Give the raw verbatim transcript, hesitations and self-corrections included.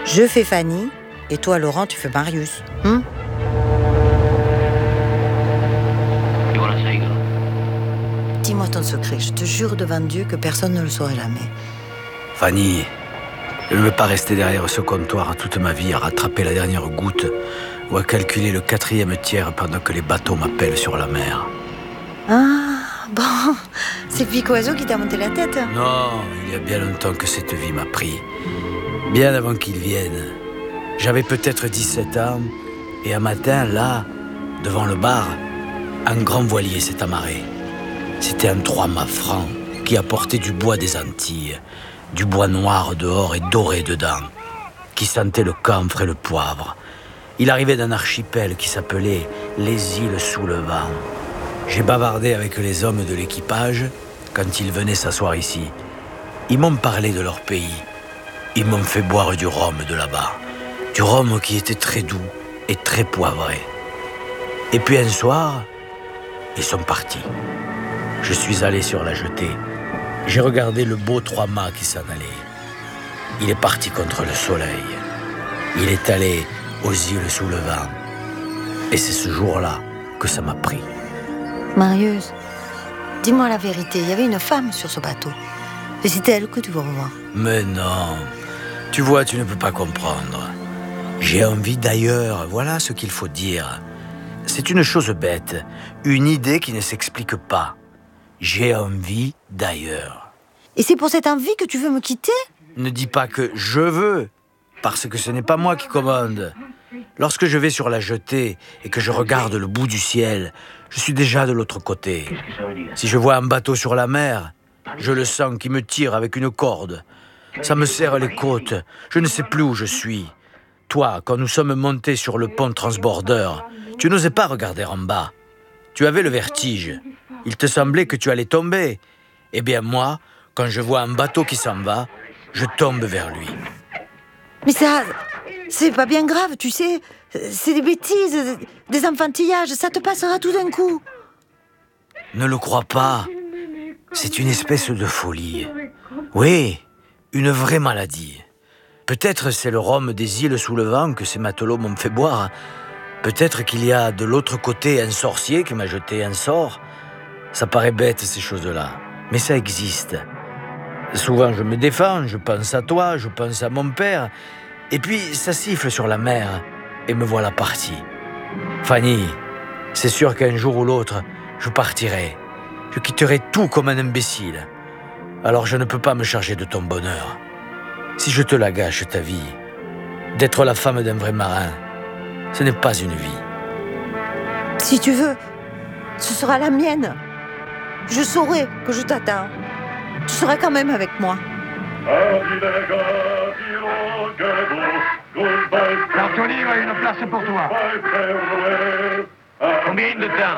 Je fais Fanny, et toi, Laurent, tu fais Marius. Hum Dis-moi ton secret, je te jure devant Dieu que personne ne le saurait jamais. Fanny, je ne veux pas rester derrière ce comptoir toute ma vie à rattraper la dernière goutte ou à calculer le quatrième tiers pendant que les bateaux m'appellent sur la mer. Ah, bon, c'est Picoiseau qui t'a monté la tête. Non, il y a bien longtemps que cette vie m'a pris. Bien avant qu'il vienne. J'avais peut-être dix-sept ans, et un matin, là, devant le bar, un grand voilier s'est amarré. C'était un trois-mâts franc qui apportait du bois des Antilles, du bois noir dehors et doré dedans, qui sentait le camphre et le poivre. Il arrivait d'un archipel qui s'appelait les îles sous le vent. J'ai bavardé avec les hommes de l'équipage quand ils venaient s'asseoir ici. Ils m'ont parlé de leur pays. Ils m'ont fait boire du rhum de là-bas. Du rhum qui était très doux et très poivré. Et puis un soir, ils sont partis. Je suis allé sur la jetée. J'ai regardé le beau trois-mâts qui s'en allait. Il est parti contre le soleil. Il est allé aux îles sous le vent. Et c'est ce jour-là que ça m'a pris. Marius, dis-moi la vérité, il y avait une femme sur ce bateau. Et c'était elle que tu veux revoir. Mais non, tu vois, tu ne peux pas comprendre. J'ai envie d'ailleurs, voilà ce qu'il faut dire. C'est une chose bête, une idée qui ne s'explique pas. J'ai envie d'ailleurs. Et c'est pour cette envie que tu veux me quitter ? Ne dis pas que je veux, parce que ce n'est pas moi qui commande. Lorsque je vais sur la jetée et que je regarde le bout du ciel, je suis déjà de l'autre côté. Si je vois un bateau sur la mer, je le sens qui me tire avec une corde. Ça me serre les côtes, je ne sais plus où je suis. Toi, quand nous sommes montés sur le pont transbordeur, tu n'osais pas regarder en bas. Tu avais le vertige. Il te semblait que tu allais tomber. Eh bien moi, quand je vois un bateau qui s'en va, je tombe vers lui. Mais ça, c'est pas bien grave, tu sais. C'est des bêtises, des enfantillages, ça te passera tout d'un coup. Ne le crois pas. C'est une espèce de folie. Oui, une vraie maladie. Peut-être c'est le rhum des îles sous le vent que ces matelots m'ont fait boire. Peut-être qu'il y a de l'autre côté un sorcier qui m'a jeté un sort. Ça paraît bête, ces choses-là, mais ça existe. Souvent, je me défends, je pense à toi, je pense à mon père, et puis ça siffle sur la mer, et me voilà parti. Fanny, c'est sûr qu'un jour ou l'autre, je partirai. Je quitterai tout comme un imbécile. Alors je ne peux pas me charger de ton bonheur. Si je te la gâche, ta vie, d'être la femme d'un vrai marin, ce n'est pas une vie. Si tu veux, ce sera la mienne. Je saurai que je t'attends. Tu seras quand même avec moi. L'artolier a une place pour toi. Combien de temps ?